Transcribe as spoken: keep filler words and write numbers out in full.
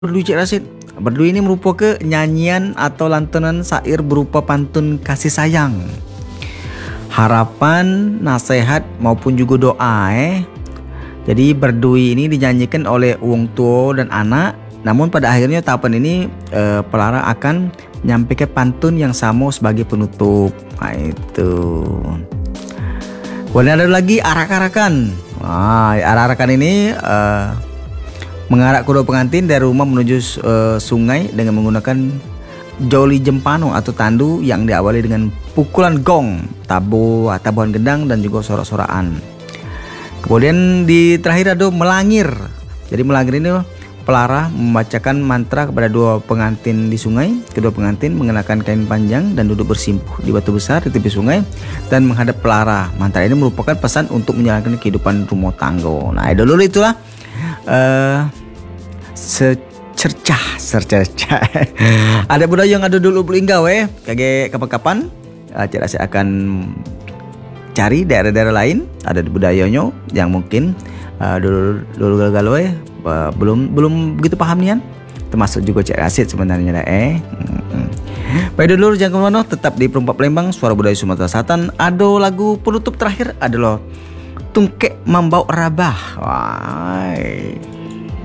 Berdui Cik Rasid. Berdui ini merupakan nyanyian atau lantunan syair berupa pantun kasih sayang, harapan, nasihat maupun juga doa eh. Jadi berdui ini dinyanyikan oleh wong tua dan anak. Namun pada akhirnya tahapan ini eh, pelara akan menyampaikan pantun yang sama sebagai penutup. Nah, itu. Kemudian ada lagi arak-arakan. Nah, arak-arakan ini eh, mengarak kedua pengantin dari rumah menuju uh, sungai dengan menggunakan joli jempano atau tandu yang diawali dengan pukulan gong, tabu, tabuhan gendang dan juga sorak-sorakan. Kemudian di terakhir ada melangir. Jadi melangir ini pelara membacakan mantra kepada dua pengantin di sungai. Kedua pengantin mengenakan kain panjang dan duduk bersimpuh di batu besar di tepi sungai dan menghadap pelara. Mantra ini merupakan pesan untuk menjalankan kehidupan rumah tangga. Nah, dulu itulah uh, secercah secercah ada budaya yang ada dulu belinggau eh kage kapan-kapan uh, saya akan cari daerah-daerah lain ada budayanya yang mungkin uh, dulu dulu galau eh uh, belum belum begitu paham nian, termasuk juga Cik Rasid sebenarnya dah eh hmm. Baik dulu jangan kemana, tetap di Perempat Palembang Suara Budaya Sumatera Selatan. Ada lagu penutup terakhir adalah Tungkek Mambau Rabah. Wah.